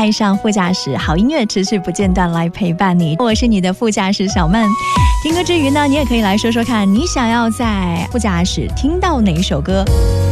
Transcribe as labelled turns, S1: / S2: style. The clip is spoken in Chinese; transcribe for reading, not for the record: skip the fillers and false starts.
S1: 爱上副驾驶，好音乐持续不间断来陪伴你。我是你的副驾驶小曼。听歌之余呢，你也可以来说说看，你想要在副驾驶听到哪一首歌。